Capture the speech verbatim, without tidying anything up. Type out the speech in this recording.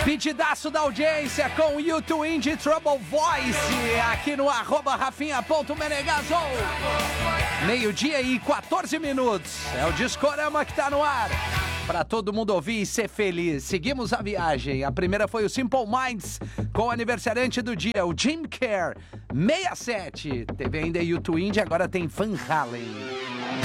Pedidaço da audiência com You to Indie Trouble Voice, aqui no arroba rafinha.menegaso. Meio-dia e quatorze minutos. É o Discorama que tá no ar. Pra todo mundo ouvir e ser feliz. Seguimos a viagem. A primeira foi o Simple Minds, com o aniversariante do dia, o Jim Kerr, sessenta e sete. Teve ainda You to Indie, agora tem Van Halen.